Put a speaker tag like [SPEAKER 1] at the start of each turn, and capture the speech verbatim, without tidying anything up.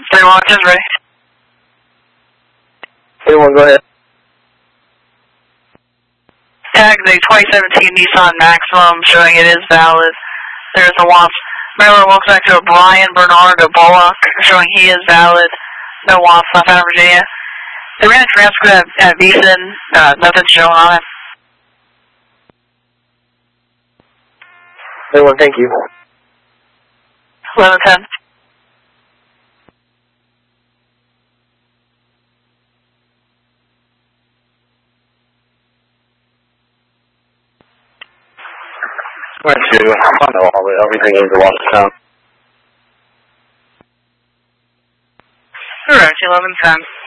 [SPEAKER 1] three one is ready.
[SPEAKER 2] three one, go ahead.
[SPEAKER 1] Tag the twenty seventeen Nissan Maximum showing it is valid. There's a W A F. Mailer, welcome back to Brian Bernardo Bullock showing he is valid. No W A F left out of Virginia. They ran a transcript at, at Beeson. Uh, nothing showing on it.
[SPEAKER 2] three one, thank you.
[SPEAKER 1] eleven ten.
[SPEAKER 2] Went to, I know all the, everything is the lost sound.
[SPEAKER 1] Correct, eleven ten.